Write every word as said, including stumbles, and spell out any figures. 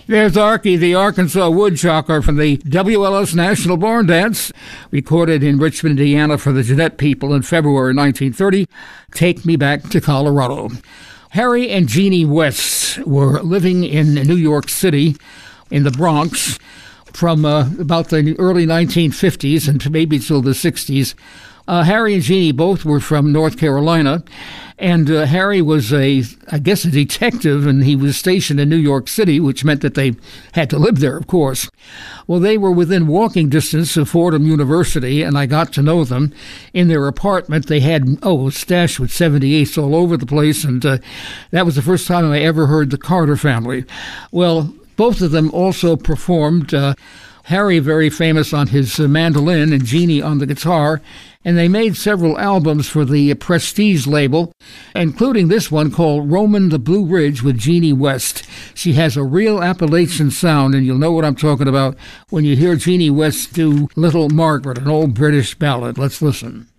There's Arky, the Arkansas woodchopper from the W L S National Barn Dance, recorded in Richmond, Indiana for the Jeanette people in February nineteen thirty. Take Me Back to Colorado. Harry and Jeannie West were living in New York City in the Bronx from uh, about the early nineteen fifties and maybe till the sixties. Uh, Harry and Jeannie both were from North Carolina, and uh, Harry was a, I guess, a detective, and he was stationed in New York City, which meant that they had to live there, of course. Well, they were within walking distance of Fordham University, and I got to know them. In their apartment, they had, oh, a stash with seventy-eights all over the place, and uh, that was the first time I ever heard the Carter family. Well, both of them also performed, uh, Harry very famous on his uh, mandolin and Jeannie on the guitar, and they made several albums for the Prestige label, including this one called Roman the Blue Ridge with Jeannie West. She has a real Appalachian sound, and you'll know what I'm talking about when you hear Jeannie West do Little Margaret, an old British ballad. Let's listen.